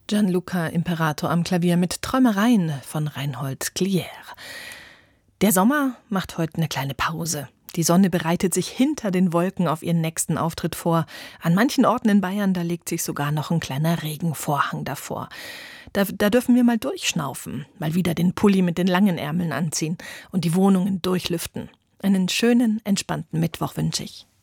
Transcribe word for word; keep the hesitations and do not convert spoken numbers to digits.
Gianluca Imperator am Klavier mit Träumereien von Reinhold Glier. Der Sommer macht heute eine kleine Pause. Die Sonne bereitet sich hinter den Wolken auf ihren nächsten Auftritt vor. An manchen Orten in Bayern, da legt sich sogar noch ein kleiner Regenvorhang davor. Da, da dürfen wir mal durchschnaufen, mal wieder den Pulli mit den langen Ärmeln anziehen und die Wohnungen durchlüften. Einen schönen, entspannten Mittwoch wünsche ich.